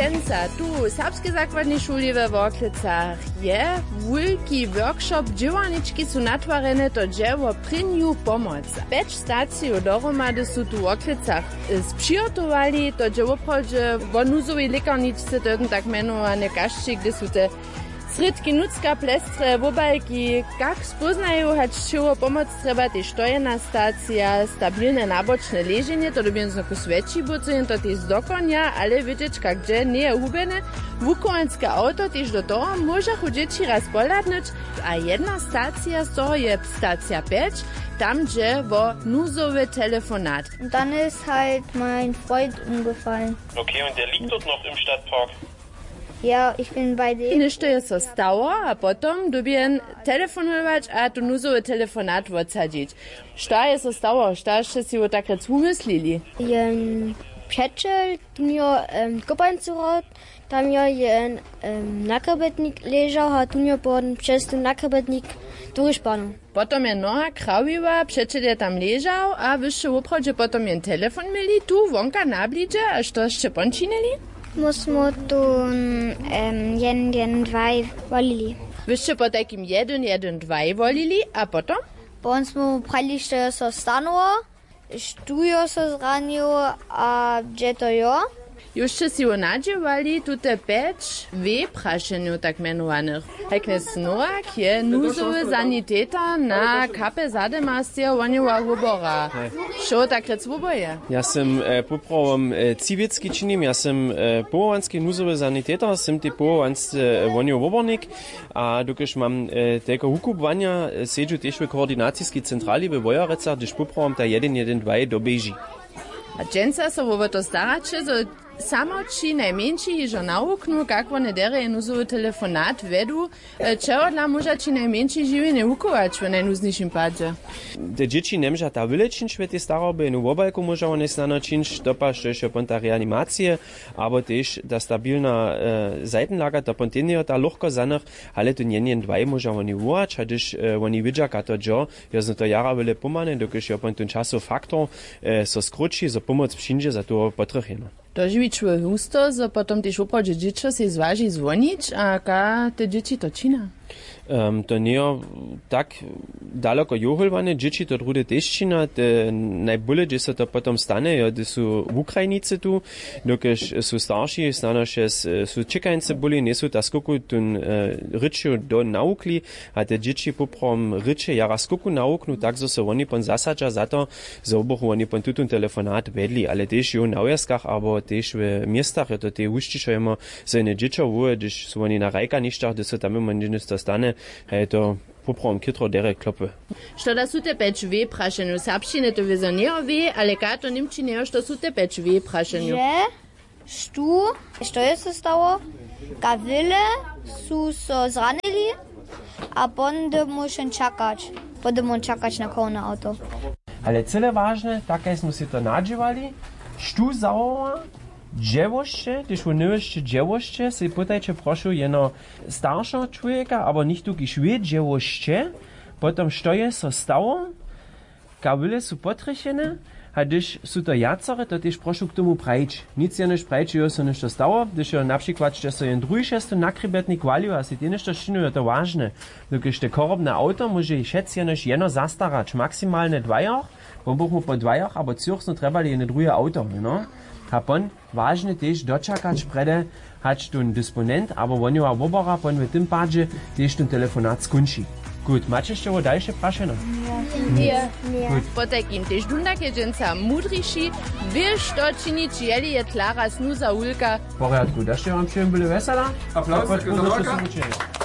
dżęca, tu serbskiej zakładnej szuli we Worklicach je wielki workshop dziełaniczki su natwarene to dzieło prynju pomoc. 5 stacji dohromady su tu w Worklicach sprzygotowali to dzieło prodzie w nuzowej lekarniczce, to tak mianowane kaszczy, gdy su te sredki nucka, plestre, wobalki, jak spoznają, hać čeho pomoc treba, tež to je na stacija, stabilne nabočne leženje, to dobien znoku sveći bucin, to tež dokonja, ale vidieť, kak gdzie nie je hubene, wukovenské auto tež do toho môže chudzieci raz pohľadnúť. A jedna stacija z toho je stacija 5, tam gdzie wo nuzowy telefonat. Und dann ist halt mein Freund umgefallen. Okay, und der liegt dort noch im Stadtpark? Ja, ich bin bei dem. Nešto je so stało, a potom dobien telefonować, a tu nuzowy telefonat odsadzić. Šta je so stało? Šta ste si o tak rec umyslili? Jen Pschetschel, tunio Kopanzurot, tam ja jen nakabetnik leżał, a tunio pod przez ten nakabetnik durchspannung. Potom je noha krawiła, przecież je tam leżał, a wyższe uprodzie potom jen telefon mieli tu wonka na blidzie, a što jeszcze pončinili? Musmo tu 1-2 volili. Wyście po takim 1-2 volili, a potom? Po uns smo prali, što je so stanuo, štujo so zranio, a gdzie to jo? Jeszcze si nadziewali tute 5 prašenju tak mianowanych. Heknes Noak je nuzowy saniteta na kapę zademastia Woniwa Hubora. Šo tak rec wuboje? Ja sam poprawom Ciwiecki činim, ja sam połowanski nuzowy saniteta, sam te połowanski Woniwa Hubornik, a dokiż mam tego hukubwania, sedžu też w koordynacijskiej centrali w Wojarecach, gdyż poprawom ta 1-2 dobieži. A dżęca so wobo to staracie, so samo ci najmniejsi iżo nauknu, jak one dere nuzowy telefonat vedu, czego dla może ci najmniejsi żywi nie ukować w najnuzniejszym padzie. De dzieci nie może ta wylecznić w tej staroby, no wobalku może one znanoczyć, dopaść jeszcze po ta reanimację, aber też ta stabilna Seitenlager, to pontenio ta lochko zanych, ale to nie dwaj może one ułać, a gdyż oni widzą, jak to dzio, ja to jara wyle pomane, dokiż ja po ten czasu faktor so skróci, so pomoc przyjdzie, za to potrzebujemy. To živi čuje husto, so potom tež uprođe džičo se zvaži zvonič, a ka te džiči to čina? To nie tak daleko johulwane, dzieci to drude też čina, najbolje, gdzie se to potom stane, ja, gdy su w Ukrajnicy tu, dokiż su starsi, stanoše su čekajnice boli, nie su ta skoku tun ryczu do naukli, a te dzieci poprom rycze jara skoku nauknu, tak so se oni pon zasadža za to, za obochu oni pon tutun telefonat vedli, ale też jo na wjaskach, abo też w miestach, ja to te uščišo jemo se ne dzieczo vuhe, gdyż su oni na rajkaništach, gdy se tam imamo to stane, je to poprom kitro dere kloppe. Što da su te 5 prašenju? Serbščine to vezo ne ove, ale ka to nimčine, što su te 5 prašenju? Že, što je se stalo, kavile su so zranili, a budemo čakać na koło na auto. Ale cele ważne, tak smo si to nadziewali, štu załowa, dziełoście, gdyż u nyłyście dziełoście, se pytajcie proszę jeno starszego człowieka, albo nicht tuki szwie dziełoście, potom što je so stało, kawyle su potrechene, a gdyż su to jacore, to też proszę k tomu prajć. Nic je než prajć, jo so nešto stało, gdyż jo na przykład, że so jen drugi šesto nakrybetnik walił, a se ty nešto šinu, to ważne. Dokiż te korobne auto może šec je než jeno zastarać, maksymalne 2 jaar, bo buchmu po 2 jaar, aber cyrchno trebali jene drugie auto, no? A pon ważne też doczekać prede, hać ten dysponent, aber woniła wobora, pon w tym padzie też ten telefonat skończy. Gut, macie jeszcze o dalsze praszeno? Nie. Gut. Po takim też dundakie dżęca mudriši, wiesz to czynić, jeli je Klara Snuza Ulka. W porządku, da się wam przyjemnie wesela. Aplauz,